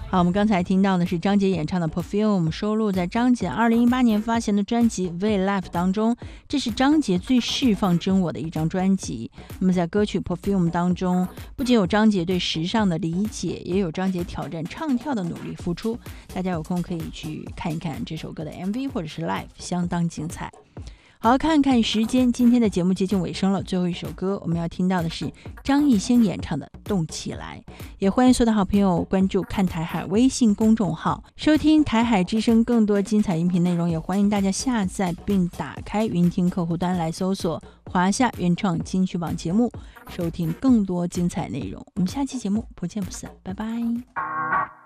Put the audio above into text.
好，我们刚才听到的是张杰演唱的 Perfume， 收录在张杰2018年发行的专辑 V Life 当中，这是张杰最释放真我的一张专辑。那么在歌曲 Perfume 当中，不仅有张杰对时尚的理解，也有张杰挑战唱跳的努力付出，大家有空可以去看一看这首歌的 MV 或者是 Live， 相当精彩。好，看看时间，今天的节目接近尾声了。最后一首歌我们要听到的是张艺兴演唱的《动起来》，也欢迎所有的好朋友关注看台海微信公众号，收听台海之声更多精彩音频内容。也欢迎大家下载并打开云听客户端来搜索华夏原创金曲榜节目，收听更多精彩内容。我们下期节目不见不散，拜拜。